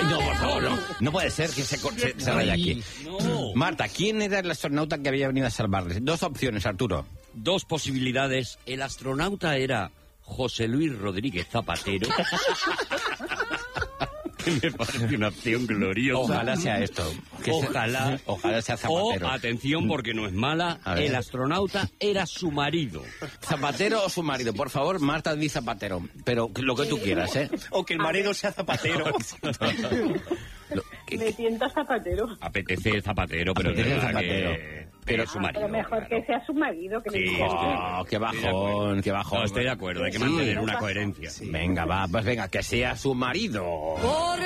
Ay, no, por favor, no. No puede ser que se vaya aquí. No. Marta, ¿quién era el astronauta que había venido a salvarles? 2 opciones, Arturo. 2 posibilidades. El astronauta era José Luis Rodríguez Zapatero. Que me parece una opción gloriosa. Ojalá sea esto. Ojalá sea Zapatero. O, atención, porque no es mala, el astronauta era su marido. ¿Zapatero o su marido? Por favor, Marta, di Zapatero. Pero lo que tú quieras, ¿eh? O que el marido sea Zapatero. Me siento Zapatero. Apetece Zapatero, pero Apetece de verdad Zapatero. pero su marido. Pero mejor que sea su marido. Que Sí, Oh, qué bajón, qué bajón. No, estoy de acuerdo, hay que mantener una coherencia. Venga, va, pues venga, que sea su marido.